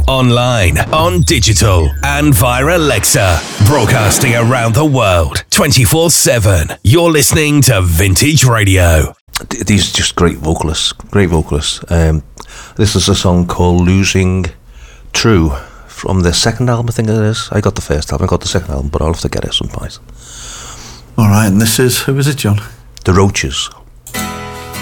online, on digital, and via Alexa. Broadcasting around the world, 24/7. You're listening to Vintage Radio. These are just great vocalists. This is a song called Losing True from the second album, I think it is. I got the first album, I got the second album, but I'll have to get it at some point. Alright, and this is, who is it, John? The Roaches.